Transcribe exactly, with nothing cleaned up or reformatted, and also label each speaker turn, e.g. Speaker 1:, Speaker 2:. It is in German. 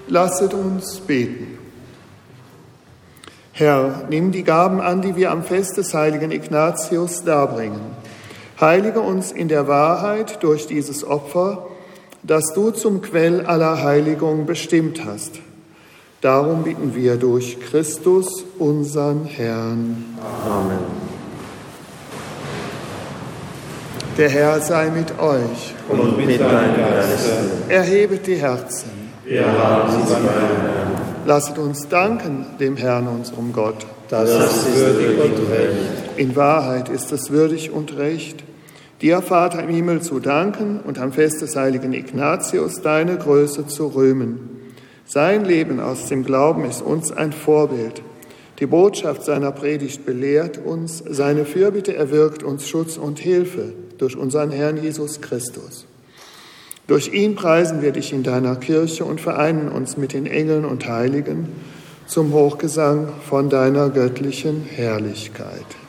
Speaker 1: Lasset uns beten. Herr, nimm die Gaben an, die wir am Fest des heiligen Ignatius darbringen. Heilige uns in der Wahrheit durch dieses Opfer, das du zum Quell aller Heiligung bestimmt hast. Darum bitten wir durch Christus, unseren Herrn.
Speaker 2: Amen.
Speaker 1: Der Herr sei mit euch.
Speaker 2: Und mit deinem Geiste.
Speaker 1: Erhebet die Herzen.
Speaker 2: Wir haben sie beim Herrn.
Speaker 1: Lasset uns danken dem Herrn, unserem Gott.
Speaker 2: Das ist würdig und recht.
Speaker 1: In Wahrheit ist es würdig und recht, dir, Vater im Himmel, zu danken und am Fest des heiligen Ignatius deine Größe zu rühmen. Sein Leben aus dem Glauben ist uns ein Vorbild. Die Botschaft seiner Predigt belehrt uns, seine Fürbitte erwirkt uns Schutz und Hilfe durch unseren Herrn Jesus Christus. Durch ihn preisen wir dich in deiner Kirche und vereinen uns mit den Engeln und Heiligen zum Hochgesang von deiner göttlichen Herrlichkeit.